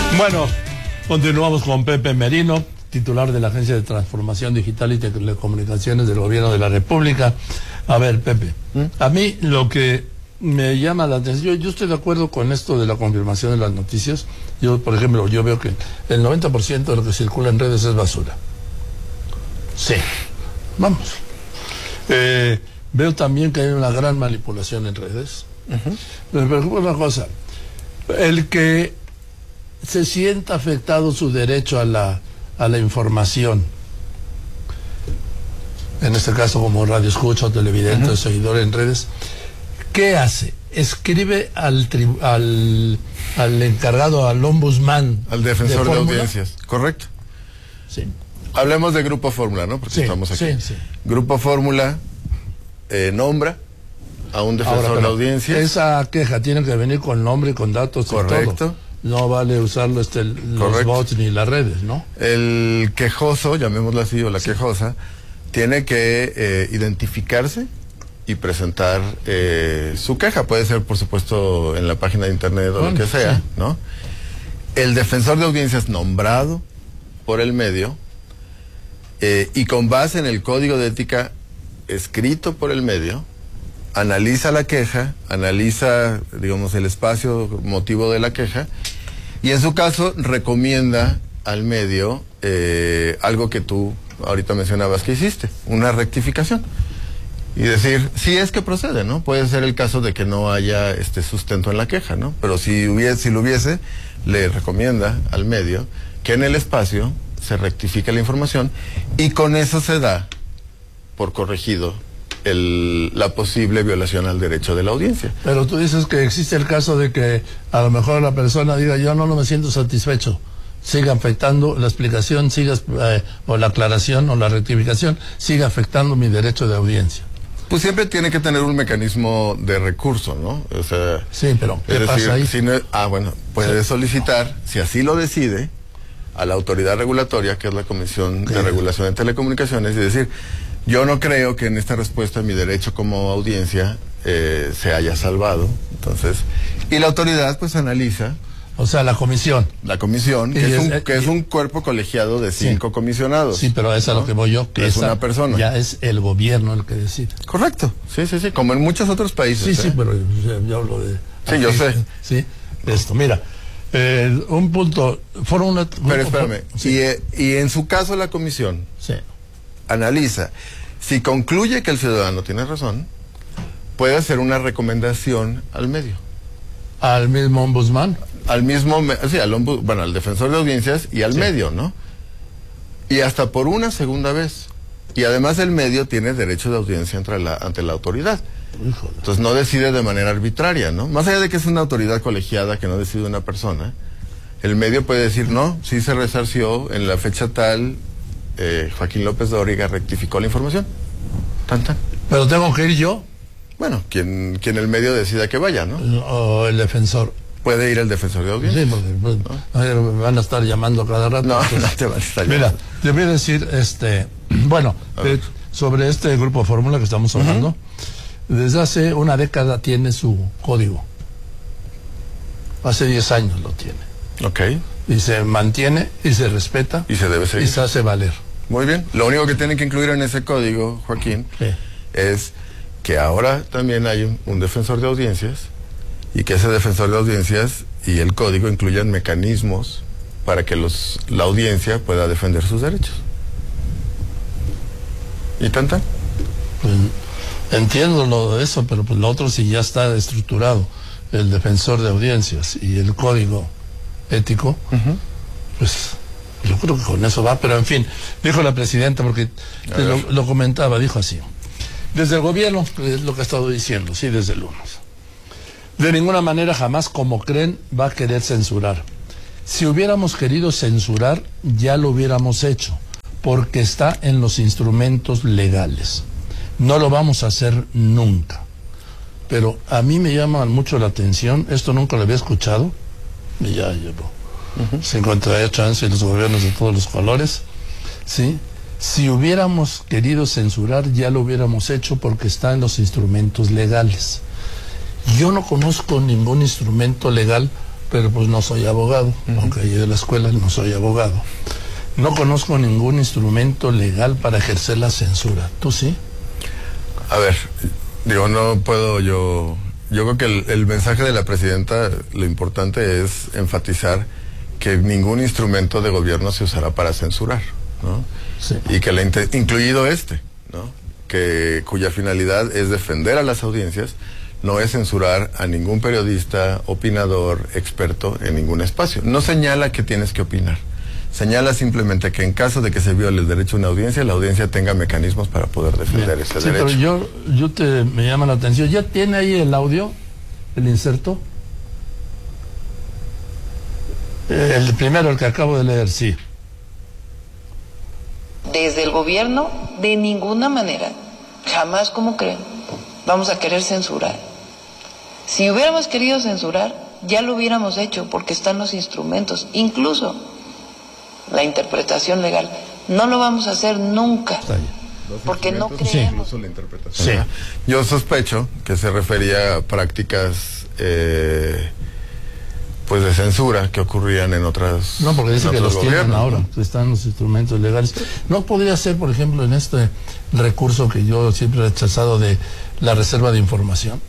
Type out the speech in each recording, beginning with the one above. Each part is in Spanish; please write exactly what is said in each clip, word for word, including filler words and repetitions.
Bueno, continuamos con Pepe Merino, titular de la Agencia de Transformación Digital y Telecomunicaciones del Gobierno de la República. A ver, Pepe, ¿Mm? a mí lo que me llama la atención, yo, yo estoy de acuerdo con esto de la confirmación de las noticias. Yo, por ejemplo, yo veo que el noventa por ciento de lo que circula en redes es basura. Sí, vamos. Eh, veo también que hay una gran manipulación en redes. Uh-huh. Me preocupa una cosa, el que se sienta afectado su derecho a la, a la información, en este caso como radio escucha o televidente, uh-huh, seguidor en redes, ¿qué hace? Escribe al, tribu, al al encargado, al ombudsman, al defensor de, de audiencias, correcto. Sí. Hablemos de Grupo Fórmula, ¿no? Porque sí, estamos aquí. Sí, sí. Grupo Fórmula eh, nombra a un defensor Ahora, de audiencias. Esa queja tiene que venir con nombre y con datos. Correcto. Y todo. No vale usarlo este, los bots ni las redes, ¿no? El quejoso, llamémoslo así, o la sí. quejosa, tiene que eh, identificarse y presentar eh, su queja. Puede ser, por supuesto, en la página de internet o bueno, lo que sea, sí. ¿no? El defensor de audiencias nombrado por el medio eh, y con base en el código de ética escrito por el medio, analiza la queja, analiza, digamos, el espacio motivo de la queja y en su caso recomienda al medio eh, algo que tú ahorita mencionabas que hiciste, una rectificación. Y decir, si es que procede, ¿no? Puede ser el caso de que no haya este sustento en la queja, ¿no? Pero si hubiese, si lo hubiese, le recomienda al medio que en el espacio se rectifique la información y con eso se da por corregido el, la posible violación al derecho de la audiencia. Pero tú dices que existe el caso de que a lo mejor la persona diga, yo no, no me siento satisfecho, siga afectando la explicación, siga, eh, o la aclaración o la rectificación, siga afectando mi derecho de audiencia. Pues siempre tiene que tener un mecanismo de recurso, ¿no? O sea, sí, pero ¿qué es pasa decir, ahí? Si no, ah, bueno, puede sí. solicitar, si así lo decide, a la autoridad regulatoria, que es la Comisión sí. de Regulación de Telecomunicaciones, y decir, yo no creo que en esta respuesta mi derecho como audiencia eh, se haya salvado. Entonces, y la autoridad pues analiza. O sea, la comisión. La comisión, que, es, es, un, que es un cuerpo colegiado de cinco sí. comisionados. Sí, pero es a ¿no? lo que voy yo, que es una persona. Ya es el gobierno el que decide. Correcto, sí, sí, sí, como en muchos otros países. Sí, ¿eh? sí, pero yo, yo hablo de... Sí, aquí, yo sé. Sí, esto, mira, eh, un punto... Fueron una, pero espérame, sí. y, y en su caso la comisión sí. analiza, si concluye que el ciudadano tiene razón, puede hacer una recomendación al medio. ¿Al mismo ombudsman? Al mismo, sí, al ombud, bueno, al defensor de audiencias y al sí. medio, ¿no? Y hasta por una segunda vez. Y además el medio tiene derecho de audiencia ante la, ante la autoridad. Híjole. Entonces no decide de manera arbitraria, ¿no? Más allá de que es una autoridad colegiada que no decide una persona, el medio puede decir, no, sí se resarció en la fecha tal, eh, Joaquín López Dóriga rectificó la información. Tan, tan. ¿Pero tengo que ir yo? Bueno, quien, quien el medio decida que vaya, ¿no? O el defensor. Puede ir el defensor de audiencia. Sí, porque pues, ¿no? me van a estar llamando cada rato. No, entonces, no te van a estar llamando. Mira, te voy a decir, este, bueno, eh, sobre este grupo Fórmula que estamos hablando, uh-huh. desde hace una década tiene su código. Hace diez años lo tiene. Ok. Y se mantiene, y se respeta. Y se debe seguir. Y se hace valer. Muy bien. Lo único que tienen que incluir en ese código, Joaquín, sí. es que ahora también hay un, un defensor de audiencias y que ese defensor de audiencias y el código incluyan mecanismos para que los la audiencia pueda defender sus derechos. ¿Y tanta? Pues, entiendo lo de eso, pero pues lo otro sí ya está estructurado. El defensor de audiencias y el código ético, uh-huh. pues yo creo que con eso va, pero en fin, dijo la presidenta, porque te lo, lo comentaba, dijo así. Desde el gobierno, es lo que ha estado diciendo, sí, desde el lunes. De ninguna manera jamás, como creen, va a querer censurar. Si hubiéramos querido censurar, ya lo hubiéramos hecho, porque está en los instrumentos legales. No lo vamos a hacer nunca. Pero a mí me llama mucho la atención, esto nunca lo había escuchado, y ya llevo uh-huh. cincuenta y ocho años y los gobiernos de todos los colores, ¿sí? Si hubiéramos querido censurar, ya lo hubiéramos hecho porque está en los instrumentos legales. Yo no conozco ningún instrumento legal pero pues no soy abogado, uh-huh. aunque llegué de la escuela, no soy abogado. No conozco ningún instrumento legal para ejercer la censura. ¿Tú sí? A ver, digo, no puedo yo... Yo creo que el, el mensaje de la presidenta, lo importante es enfatizar que ningún instrumento de gobierno se usará para censurar, ¿no? Sí. Y que la, incluido este, ¿no? Que cuya finalidad es defender a las audiencias, no es censurar a ningún periodista, opinador, experto en ningún espacio. No señala que tienes que opinar. Señala simplemente que en caso de que se viole el derecho a una audiencia, la audiencia tenga mecanismos para poder defender Bien. ese sí, derecho. Pero yo, yo te, me llama la atención. ¿Ya tiene ahí el audio, el inserto? El primero, el que acabo de leer, sí. Desde el gobierno, de ninguna manera, jamás, como creen, vamos a querer censurar. Si hubiéramos querido censurar, ya lo hubiéramos hecho, porque están los instrumentos, incluso la interpretación legal. No lo vamos a hacer nunca, porque no creemos. Sí. La interpretación. Sí. Yo sospecho que se refería a prácticas eh, pues de censura que ocurrían en otras. No, porque dice que los tienen ahora, ¿no? Que están los instrumentos legales. No podría ser, por ejemplo, en este recurso que yo siempre he rechazado de la reserva de información.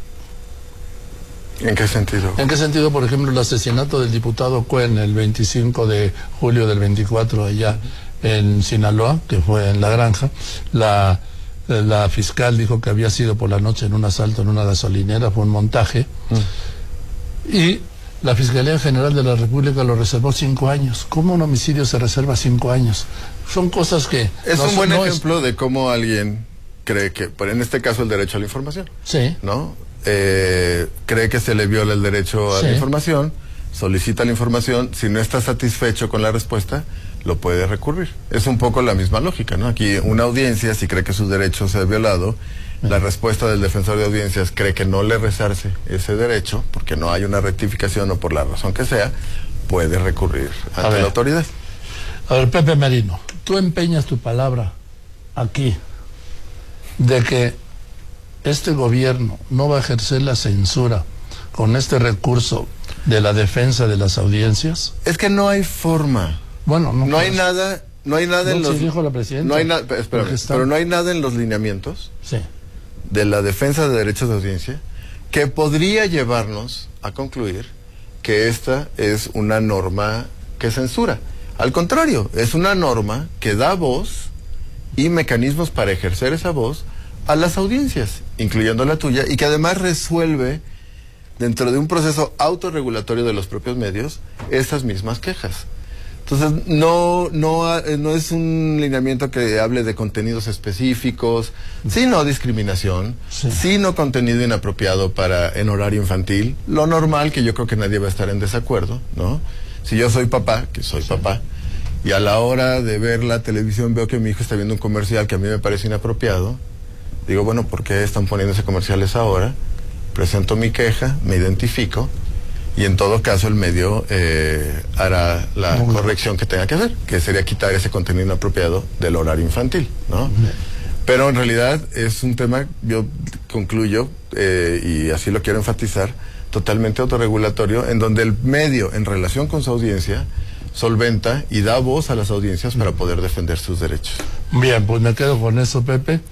¿En qué sentido? ¿En qué sentido, por ejemplo, el asesinato del diputado Cuen el veinticinco de julio del veinticuatro allá en Sinaloa, que fue en La Granja? La, la fiscal dijo que había sido por la noche en un asalto en una gasolinera, fue un montaje. Mm. Y la Fiscalía General de la República lo reservó cinco años. ¿Cómo un homicidio se reserva cinco años? Son cosas que... Es no, un buen no ejemplo es... de cómo alguien cree que, pero en este caso el derecho a la información. Sí. ¿No? Eh, cree que se le viola el derecho a sí. la información, solicita la información, si no está satisfecho con la respuesta, lo puede recurrir. Es un poco la misma lógica, ¿no? Aquí una audiencia, si cree que su derecho se ha violado, la respuesta del defensor de audiencias cree que no le resarce ese derecho, porque no hay una rectificación o por la razón que sea, puede recurrir ante ver, la autoridad. A ver, Pepe Merino, tú empeñas tu palabra aquí de que este gobierno no va a ejercer la censura con este recurso de la defensa de las audiencias. Es que no hay forma. Bueno, no, no hay nada, no hay nada no, en los. Sí dijo la presidenta. No hay nada, espérame, pero no hay nada en los lineamientos. Sí. De la defensa de derechos de audiencia que podría llevarnos a concluir que esta es una norma que censura. Al contrario, es una norma que da voz y mecanismos para ejercer esa voz a las audiencias, incluyendo la tuya, y que además resuelve dentro de un proceso autorregulatorio de los propios medios esas mismas quejas. Entonces, no, no, no es un lineamiento que hable de contenidos específicos, sino discriminación, sí. sino contenido inapropiado para en horario infantil, lo normal, que yo creo que nadie va a estar en desacuerdo, ¿no? Si yo soy papá, que soy sí. papá, y a la hora de ver la televisión veo que mi hijo está viendo un comercial que a mí me parece inapropiado, digo, bueno, ¿por qué están poniendo ese comercial a esa hora? Presento mi queja, me identifico, y en todo caso el medio eh, hará la Muy corrección bien. que tenga que hacer, que sería quitar ese contenido inapropiado del horario infantil, ¿no? Bien. Pero en realidad es un tema, yo concluyo, eh, y así lo quiero enfatizar, totalmente autorregulatorio, en donde el medio, en relación con su audiencia, solventa y da voz a las audiencias para poder defender sus derechos. Bien, pues me quedo con eso, Pepe.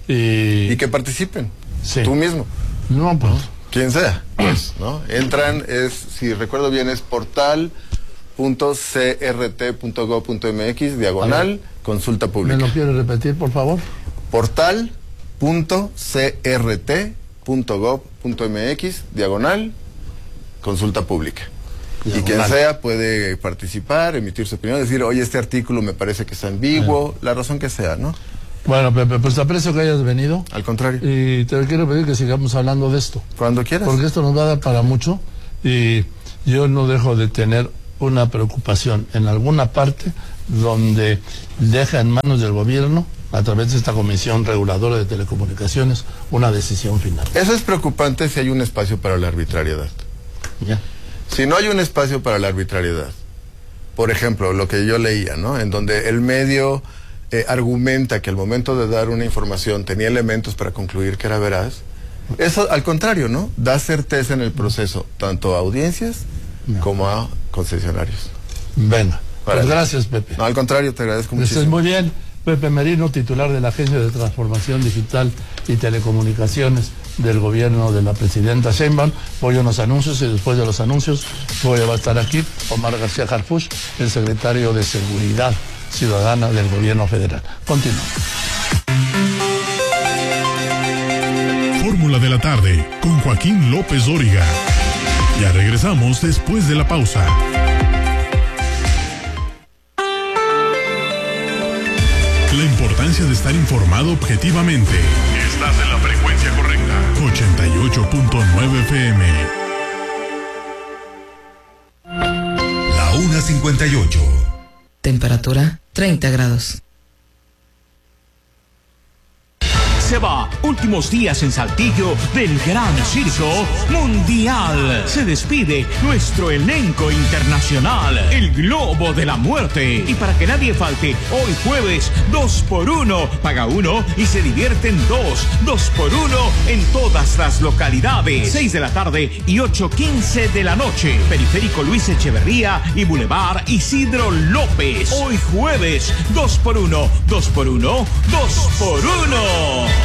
Y, y que participen, sí. tú mismo. No, pues... ¿no? Quien sea, pues, ¿no? Entran, es, si recuerdo bien, es portal punto c r t punto gob punto m x, diagonal, consulta pública. ¿Me lo quiere repetir, por favor? portal punto c r t punto gob punto m x, diagonal, consulta pública. Diagonal. Y quien sea puede participar, emitir su opinión, decir, oye, este artículo me parece que está ambiguo, la razón que sea, ¿no? Bueno, Pepe, pues aprecio que hayas venido. Al contrario. Y te quiero pedir que sigamos hablando de esto. Cuando quieras. Porque esto nos va a dar para mucho y yo no dejo de tener una preocupación en alguna parte donde deja en manos del gobierno, a través de esta Comisión Reguladora de Telecomunicaciones, una decisión final. Eso es preocupante si hay un espacio para la arbitrariedad. Ya. Si no hay un espacio para la arbitrariedad, por ejemplo, lo que yo leía, ¿no? En donde el medio... Eh, argumenta que al momento de dar una información tenía elementos para concluir que era veraz, eso al contrario, ¿no? Da certeza en el proceso, tanto a audiencias no. como a concesionarios. Venga, pues gracias, Pepe. No, al contrario, te agradezco muchísimo. Estás muy bien. Pepe Merino, titular de la Agencia de Transformación Digital y Telecomunicaciones del gobierno de la presidenta Sheinbaum. Voy a unos anuncios y después de los anuncios voy a estar aquí Omar García Harfuch, el secretario de Seguridad Ciudadana del gobierno federal. Continuamos. Fórmula de la tarde con Joaquín López Dóriga. Ya regresamos después de la pausa. La importancia de estar informado objetivamente. Estás en la frecuencia correcta. ochenta y ocho punto nueve F M. La una cincuenta y ocho. Temperatura treinta grados. Se va, últimos días en Saltillo del Gran Circo Mundial. Se despide nuestro elenco internacional, el Globo de la Muerte. Y para que nadie falte, hoy jueves, dos por uno. Paga uno y se divierten dos. Dos por uno en todas las localidades. Seis de la tarde y ocho quince de la noche. Periférico Luis Echeverría y Boulevard Isidro López. Hoy jueves, dos por uno. Dos por uno. Dos por uno.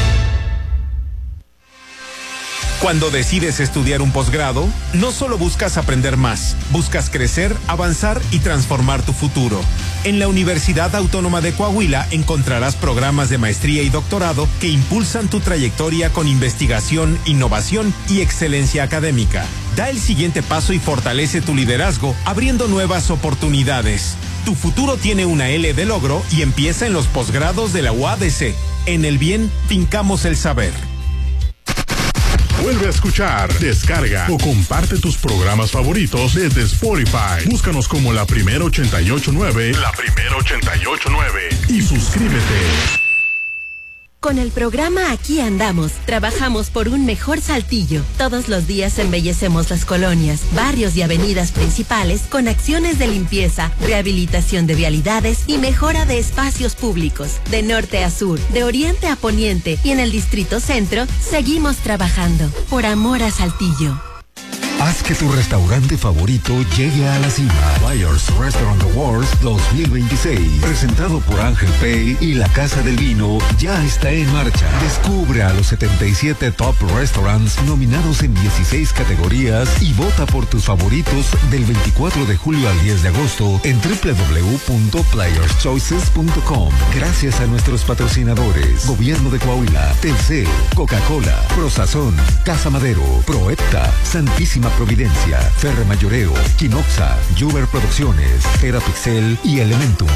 Cuando decides estudiar un posgrado, no solo buscas aprender más, buscas crecer, avanzar y transformar tu futuro. En la Universidad Autónoma de Coahuila encontrarás programas de maestría y doctorado que impulsan tu trayectoria con investigación, innovación y excelencia académica. Da el siguiente paso y fortalece tu liderazgo, abriendo nuevas oportunidades. Tu futuro tiene una L de logro y empieza en los posgrados de la U A D C. En el bien, fincamos el saber. Vuelve a escuchar, descarga o comparte tus programas favoritos desde Spotify. Búscanos como La Primera ochenta y ocho nueve, La Primera ochenta y ocho nueve y suscríbete. Con el programa Aquí Andamos, trabajamos por un mejor Saltillo. Todos los días embellecemos las colonias, barrios y avenidas principales con acciones de limpieza, rehabilitación de vialidades y mejora de espacios públicos. De norte a sur, de oriente a poniente y en el Distrito Centro, seguimos trabajando por amor a Saltillo. Haz que tu restaurante favorito llegue a la cima. Players Restaurant Awards dos mil veintiséis, presentado por Ángel Pay y la Casa del Vino, ya está en marcha. Descubre a los setenta y siete top restaurants nominados en dieciséis categorías y vota por tus favoritos del veinticuatro de julio al diez de agosto en doble u doble u doble u punto players choices punto com. Gracias a nuestros patrocinadores: Gobierno de Coahuila, Telcel, Coca-Cola, Prosazón, Casa Madero, Proepta, Santísima Providencia, Ferre Mayoreo, Quinoxa, Juber Producciones, Terapixel y Elementum.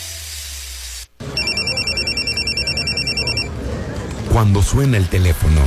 Cuando suena el teléfono,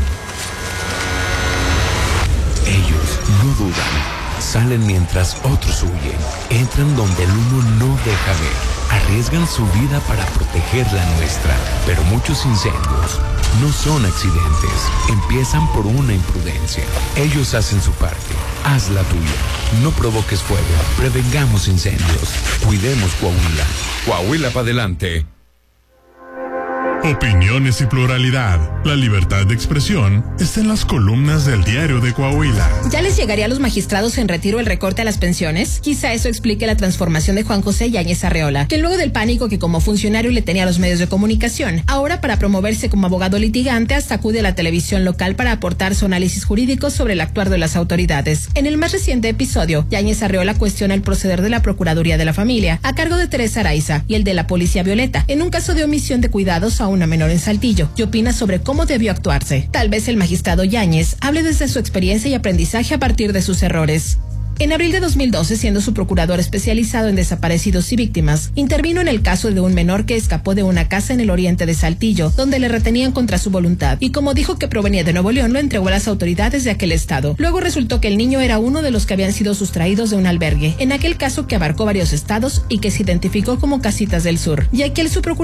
ellos no dudan, salen mientras otros huyen, entran donde el humo no deja ver, arriesgan su vida para proteger la nuestra, pero muchos incendios no son accidentes, empiezan por una imprudencia. Ellos hacen su parte, haz la tuya. No provoques fuego, prevengamos incendios, cuidemos Coahuila. Coahuila para adelante. Opiniones y pluralidad. La libertad de expresión está en las columnas del Diario de Coahuila. ¿Ya les llegaría a los magistrados en retiro el recorte a las pensiones? Quizá eso explique la transformación de Juan José Yáñez Arreola, que luego del pánico que como funcionario le tenía a los medios de comunicación, ahora para promoverse como abogado litigante hasta acude a la televisión local para aportar su análisis jurídico sobre el actuar de las autoridades. En el más reciente episodio, Yáñez Arreola cuestiona el proceder de la Procuraduría de la Familia, a cargo de Teresa Araiza, y el de la Policía Violeta, en un caso de omisión de cuidados a una menor en Saltillo, y opina sobre cómo debió actuarse. Tal vez el magistrado Yáñez hable desde su experiencia y aprendizaje a partir de sus errores. En abril de dos mil doce, siendo su procurador especializado en desaparecidos y víctimas, intervino en el caso de un menor que escapó de una casa en el oriente de Saltillo, donde le retenían contra su voluntad, y como dijo que provenía de Nuevo León, lo entregó a las autoridades de aquel estado. Luego resultó que el niño era uno de los que habían sido sustraídos de un albergue, en aquel caso que abarcó varios estados y que se identificó como Casitas del Sur, y aquel su procurador